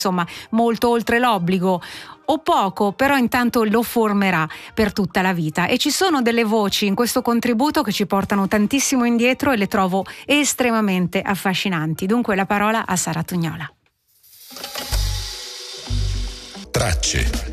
insomma molto oltre l'obbligo o poco, però intanto lo formerà per tutta la vita. E ci sono delle voci in questo contributo che ci portano tantissimo indietro e le trovo estremamente affascinanti. Dunque la parola a Sara Tugnola. Tracce.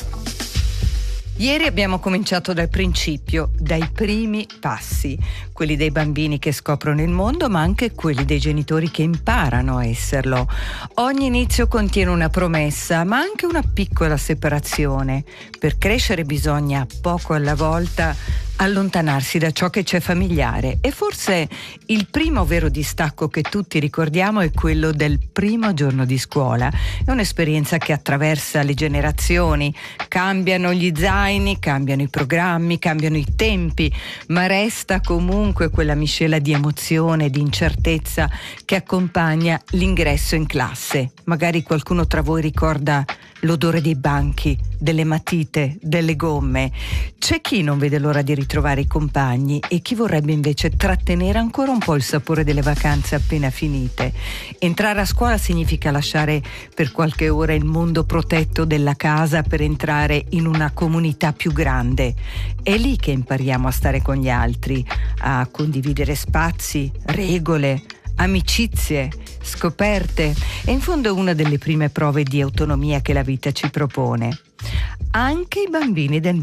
Ieri abbiamo cominciato dal principio, dai primi passi, quelli dei bambini che scoprono il mondo, ma anche quelli dei genitori che imparano a esserlo. Ogni inizio contiene una promessa, ma anche una piccola separazione. Per crescere bisogna, poco alla volta, allontanarsi da ciò che c'è familiare, e forse il primo vero distacco che tutti ricordiamo è quello del primo giorno di scuola. È un'esperienza che attraversa le generazioni, cambiano gli zaini, cambiano i programmi, cambiano i tempi, ma resta comunque quella miscela di emozione e di incertezza che accompagna l'ingresso in classe. Magari qualcuno tra voi ricorda l'odore dei banchi, delle matite, delle gomme. C'è chi non vede l'ora di ritrovare i compagni e chi vorrebbe invece trattenere ancora un po' il sapore delle vacanze appena finite. Entrare a scuola significa lasciare per qualche ora il mondo protetto della casa per entrare in una comunità più grande. È lì che impariamo a stare con gli altri, a condividere spazi, regole, amicizie, scoperte, e in fondo è una delle prime prove di autonomia che la vita ci propone. Anche i bambini del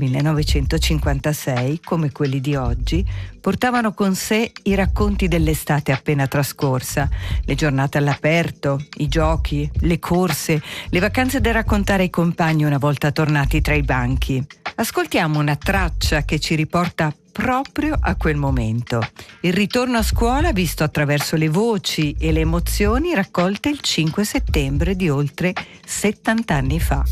1956, come quelli di oggi, portavano con sé i racconti dell'estate appena trascorsa, le giornate all'aperto, i giochi, le corse, le vacanze da raccontare ai compagni una volta tornati tra i banchi. Ascoltiamo una traccia che ci riporta proprio a quel momento. Il ritorno a scuola visto attraverso le voci e le emozioni raccolte il 5 settembre di oltre 70 anni fa.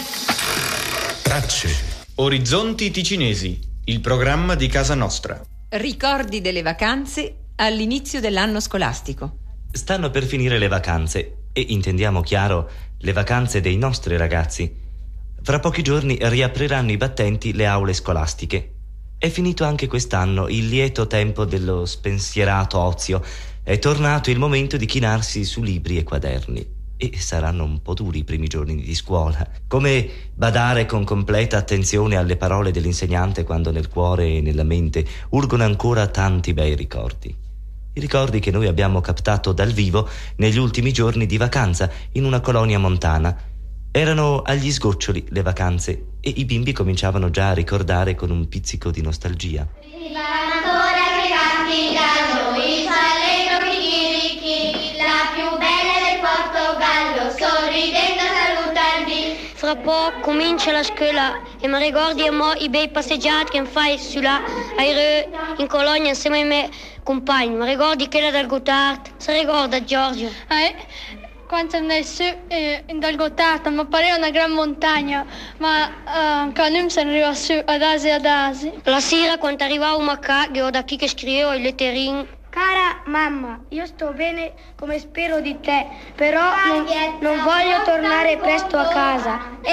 Tracce. Orizzonti Ticinesi, il programma di casa nostra. Ricordi delle vacanze all'inizio dell'anno scolastico. Stanno per finire le vacanze e, intendiamo chiaro, le vacanze dei nostri ragazzi. Fra pochi giorni riapriranno i battenti le aule scolastiche. È finito anche quest'anno il lieto tempo dello spensierato ozio. È tornato il momento di chinarsi su libri e quaderni. E saranno un po' duri i primi giorni di scuola. Come badare con completa attenzione alle parole dell'insegnante quando nel cuore e nella mente urgono ancora tanti bei ricordi. I ricordi che noi abbiamo captato dal vivo negli ultimi giorni di vacanza in una colonia montana. Erano agli sgoccioli le vacanze e i bimbi cominciavano già a ricordare con un pizzico di nostalgia. Ancora che canti da noi, Salento Chirichi, la più bella del Portogallo, sorridendo salutarvi. Fra poco comincia la scuola e mi ricordi i bei passeggiati che fai sulla aereo in colonia insieme ai miei compagni. Mi ricordi quella del Gotthard? Si ricorda Giorgio? Quando andai su dal Gotthard mi pareva una gran montagna, ma quando se ne arriva su ad Asi. La sera quando arrivavo a casa, da chi che scrivevo i letterini. Cara mamma, io sto bene come spero di te, però non voglio tornare presto a casa.